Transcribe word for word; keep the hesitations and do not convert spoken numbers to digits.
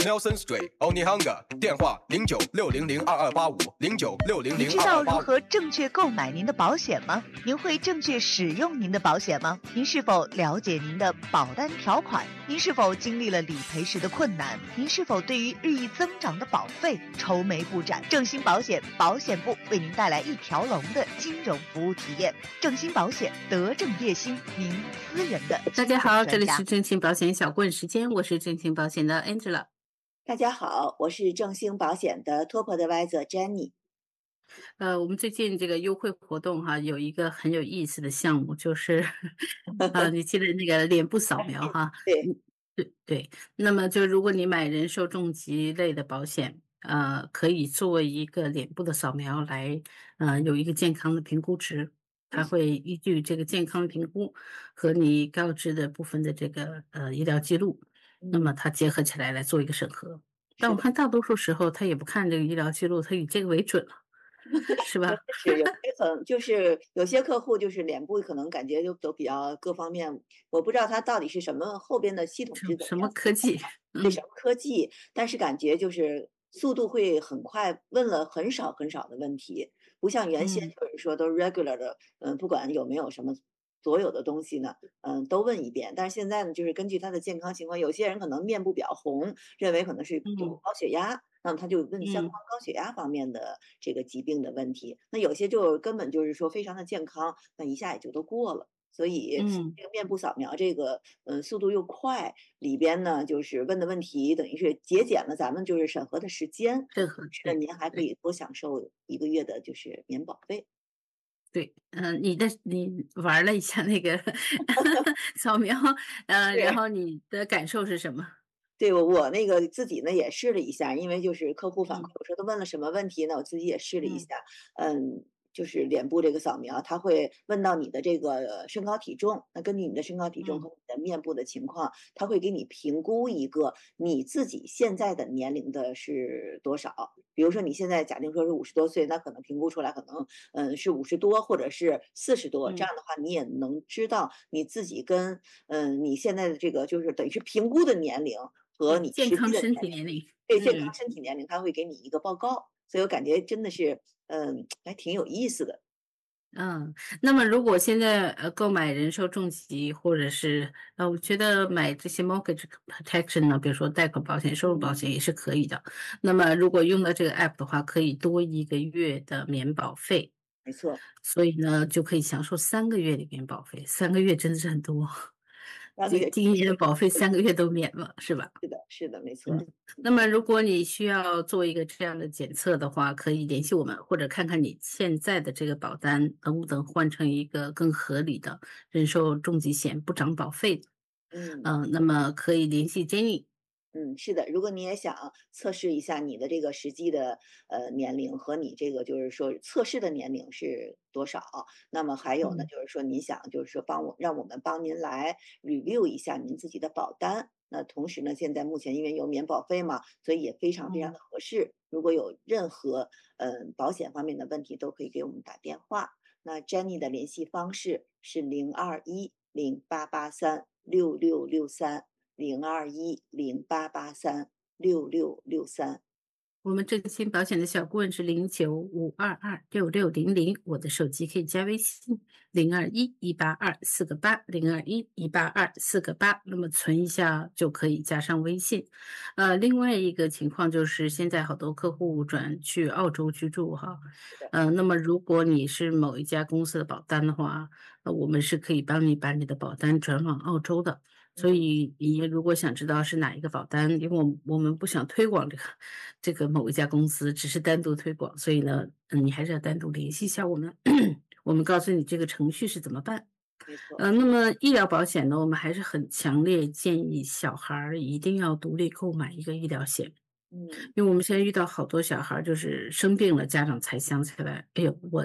Nelson Street, Onihanga, 电话零九六零零二二八五零九六零零您知道如何正确购买您的保险吗？您会正确使用您的保险吗？您是否了解您的保单条款？您是否经历了理赔时的困难？您是否对于日益增长的保费愁眉不展？正兴保险保险部为您带来一条龙的金融服务体验。正兴保险，德正业兴，您私人的。 大家好，这里是正兴保险小棍时间，我是正兴保险的 Angela。 大家好，我是正兴保险的 Top Advisor Jenny。 呃，我们最近这个优惠活动哈，有一个很有意思的项目，就是呃，你记得那个脸部扫描哈？ 对对对。那么就如果你买人寿重疾类的保险，呃，可以作为一个脸部的扫描来，呃，有一个健康的评估值。它会依据这个健康评估和你告知的部分的这个呃医疗记录，那么它结合起来来做一个审核。但我看大多数时候他也不看这个医疗记录，他以这个为准了，是吧？ 是有些很就是有些客户就是脸部可能感觉就都比较各方面，我不知道他到底是什么后边的系统是什么科技， 对什么科技，但是感觉就是速度会很快，问了很少很少的问题，不像原先就是说都 regular 的，嗯，不管有没有什么。所有的东西呢，嗯，都问一遍。但是现在呢，就是根据他的健康情况，有些人可能面部比较红，认为可能是有高血压，嗯、那么他就问相关高血压方面的这个疾病的问题。嗯、那有些就根本就是说非常的健康，那一下也就都过了。所以这个面部扫描这个，嗯，速度又快，里边呢就是问的问题等于是节俭了咱们就是审核的时间， 审核是您还可以多享受一个月的就是免保费。 对，嗯、呃，你的你玩了一下那个扫描，呃，然后你的感受是什么？ 对，我我那个自己呢也试了一下，因为就是客户反馈，我说他问了什么问题呢？我自己也试了一下，嗯。就是脸部这个扫描，它会问到你的这个身高体重，那根据你的身高体重和你的面部的情况，它会给你评估一个你自己现在的年龄的是多少。比如说你现在假定说是五十多岁，那可能评估出来可能嗯是五十多或者是四十多，这样的话你也能知道你自己跟嗯你现在的这个就是等于是评估的年龄和你健康身体年龄， 对健康身体年龄，它会给你一个报告。所以我感觉真的是，嗯，还挺有意思的。 嗯，那么如果现在呃购买人寿重疾，或者是呃，我觉得买这些 mortgage protection 呢，比如说贷款保险、收入保险也是可以的。那么如果用到这个 app 的话，可以多一个月的免保费。 没错。 所以呢，就可以享受三个月的免保费，三个月真的是很多。第第一年的保费三个月都免了，是吧？ 是的，是的，没错。 嗯，那么如果你需要做一个这样的检测的话，可以联系我们，或者看看你现在的这个保单能不能换成一个更合理的人寿重疾险，不涨保费的。 嗯嗯、呃，那么可以联系 Jenny。 嗯，是的，如果你也想测试一下你的这个实际的呃年龄和你这个就是说测试的年龄是多少，那么还有呢，就是说你想就是说帮我让我们帮您来 review 一下您自己的保单。那同时呢，现在目前因为有免保费嘛，所以也非常非常的合适。如果有任何嗯、呃、保险方面的问题，都可以给我们打电话。那 Jenny 的联系方式是零二一零八八三六六六三。零二一零八八三六六六三， 我们正兴保险的小顾问是零九五二二六六零零，我的手机可以加微信零二一一八二四个八零二一一八二四个八，那么存一下就可以加上微信。呃，另外一个情况就是现在好多客户转去澳洲居住哈，呃，那么如果你是某一家公司的保单的话，呃，我们是可以帮你把你的保单转往澳洲的。所以你如果想知道是哪一个保单，因为我我们不想推广这个这个某一家公司，只是单独推广，所以呢，嗯，你还是要单独联系一下我们，我们告诉你这个程序是怎么办。呃，那么医疗保险呢，我们还是很强烈建议小孩一定要独立购买一个医疗险。 嗯， 因为我们现在遇到好多小孩就是生病了，家长才想起来，哎呦，我